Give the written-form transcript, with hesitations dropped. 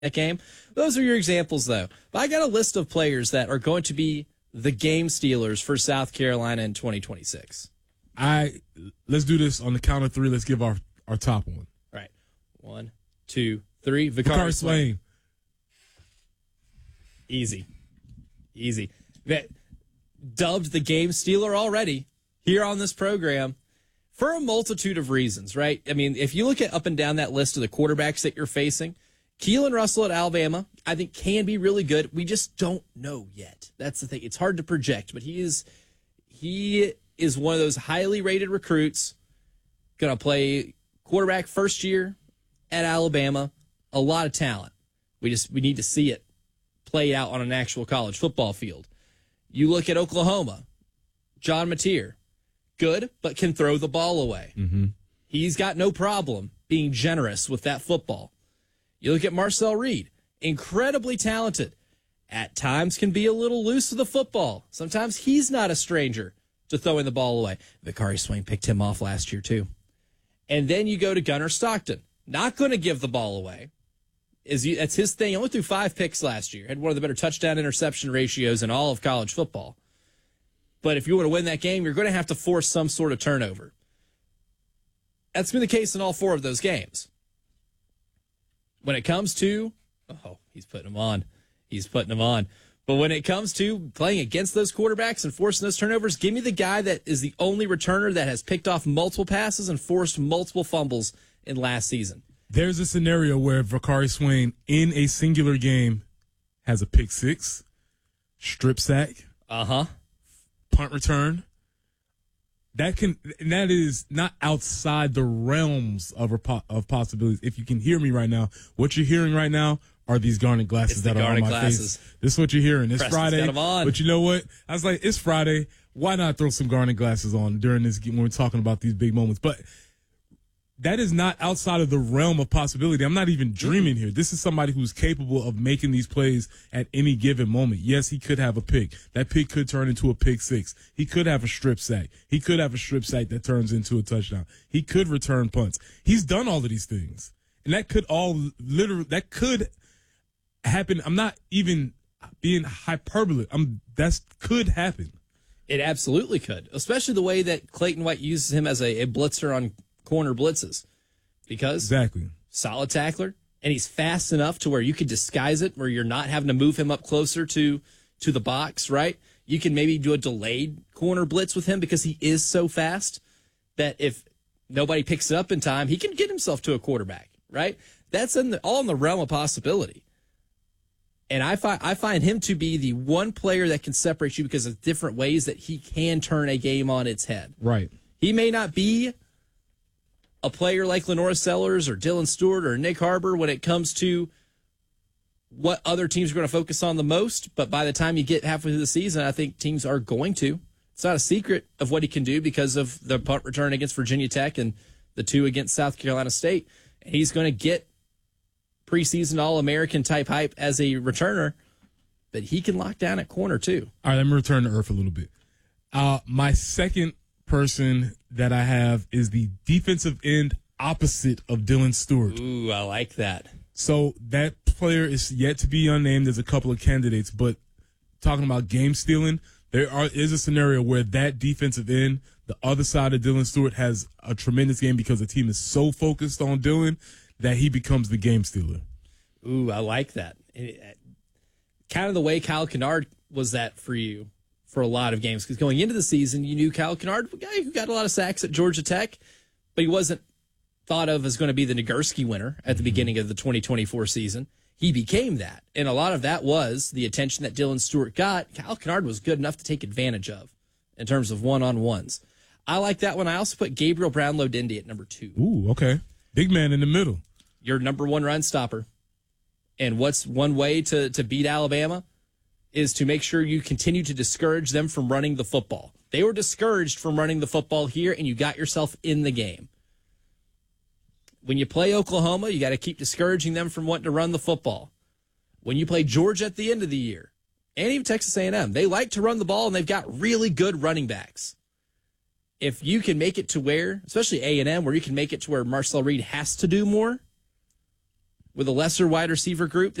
that game. Those are your examples, though. But I got a list of players that are going to be the game stealers for South Carolina in 2026. Let's do this on the count of three. Let's give our top one. All right. 1, 2, 3. Vakari Swain. Easy. That dubbed the game stealer already here on this program for a multitude of reasons, right? I mean, if you look at up and down that list of the quarterbacks that you're facing, Keelan Russell at Alabama, I think can be really good. We just don't know yet. That's the thing. It's hard to project, but he is one of those highly rated recruits, going to play quarterback first year at Alabama. A lot of talent. We need to see it play out on an actual college football field. You look at Oklahoma, John Mateer, good, but can throw the ball away. Mm-hmm. He's got no problem being generous with that football. You look at Marcel Reed, incredibly talented. At times can be a little loose with the football. Sometimes he's not a stranger to throwing the ball away. Vakari Swain picked him off last year, too. And then you go to Gunnar Stockton. Not going to give the ball away. That's his thing. He only threw 5 picks last year. Had one of the better touchdown-interception ratios in all of college football. But if you want to win that game, you're going to have to force some sort of turnover. That's been the case in all 4 of those games. When it comes to, he's putting them on. But when it comes to playing against those quarterbacks and forcing those turnovers, give me the guy that is the only returner that has picked off multiple passes and forced multiple fumbles in last season. There's a scenario where Vakari Swain in a singular game has a pick 6, strip sack, punt return. That is not outside the realms of possibilities. If you can hear me right now, what you're hearing right now are these garnet glasses that are on my face. This is what you're hearing. It's Friday, but you know what? I was like, it's Friday. Why not throw some garnet glasses on during this game when we're talking about these big moments? But that is not outside of the realm of possibility. I'm not even dreaming here. This is somebody who's capable of making these plays at any given moment. Yes, he could have a pick. That pick could turn into a pick 6. He could have a strip sack. He could have a strip sack that turns into a touchdown. He could return punts. He's done all of these things. And that could could happen. I'm not even being hyperbolic. That could happen. It absolutely could, especially the way that Clayton White uses him as a blitzer on corner blitzes, because exactly solid tackler, and he's fast enough to where you could disguise it, where you're not having to move him up closer to the box, right? You can maybe do a delayed corner blitz with him because he is so fast that if nobody picks it up in time, he can get himself to a quarterback, right? That's all in the realm of possibility. And I find him to be the one player that can separate you because of different ways that he can turn a game on its head. Right. He may not be a player like Lenora Sellers or Dylan Stewart or Nick Harbor when it comes to what other teams are going to focus on the most, but by the time you get halfway through the season, I think teams are going to. It's not a secret of what he can do because of the punt return against Virginia Tech and the 2 against South Carolina State. And he's going to get preseason All-American type hype as a returner, but he can lock down at corner too. All right, let me return to earth a little bit. My second person that I have is the defensive end opposite of Dylan Stewart. Ooh, I like that. So that player is yet to be unnamed. There's a couple of candidates, but talking about game stealing, is a scenario where that defensive end, the other side of Dylan Stewart, has a tremendous game because the team is so focused on Dylan that he becomes the game stealer. Ooh, I like that. Kind of the way Kyle Kennard was that for you for a lot of games, because going into the season, you knew Kyle Kennard, a guy who got a lot of sacks at Georgia Tech, but he wasn't thought of as going to be the Nagurski winner at the beginning of the 2024 season. He became that, and a lot of that was the attention that Dylan Stewart got. Kyle Kennard was good enough to take advantage of in terms of one-on-ones. I like that one. I also put Gabriel Brownlow-Dindy at number 2. Ooh, okay. Big man in the middle. Your number 1 run stopper. And what's one way to beat Alabama is to make sure you continue to discourage them from running the football. They were discouraged from running the football here, and you got yourself in the game. When you play Oklahoma, you got to keep discouraging them from wanting to run the football. When you play Georgia at the end of the year, and even Texas A&M, they like to run the ball, and they've got really good running backs. If you can make it to where, especially A&M, where you can make it to where Marcel Reed has to do more, with a lesser wide receiver group